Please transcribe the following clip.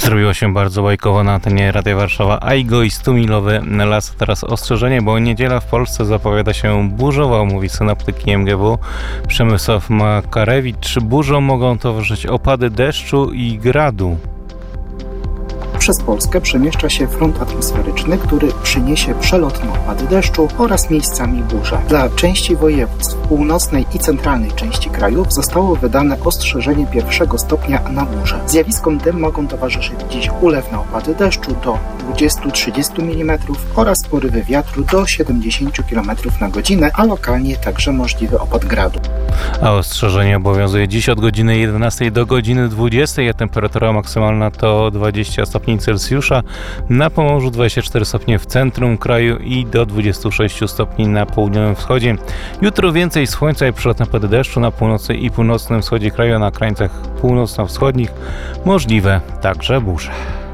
Zrobiło się bardzo bajkowo na antenie Radia Warszawa. Aigo i 100-milowy las. Teraz ostrzeżenie, bo niedziela w Polsce zapowiada się burzowo, mówi synoptyk IMGW Przemysław Makarewicz. Burzom mogą towarzyszyć opady deszczu i gradu. Przez Polskę przemieszcza się front atmosferyczny, który przyniesie przelotne opady deszczu oraz miejscami burze. Dla części województw północnej i centralnej części kraju zostało wydane ostrzeżenie 1 stopnia na burzę. Zjawiskom tym mogą towarzyszyć dziś ulewne opady deszczu do 20-30 mm oraz porywy wiatru do 70 km na godzinę, a lokalnie także możliwy opad gradu. A ostrzeżenie obowiązuje dziś od godziny 11 do godziny 20, a temperatura maksymalna to 20 stopni Celsjusza, na Pomorzu 24 stopnie w centrum kraju i do 26 stopni na południowym wschodzie. Jutro więcej słońca i przelotne opady deszczu na północy i północnym wschodzie kraju, a na krańcach północno-wschodnich możliwe także burze.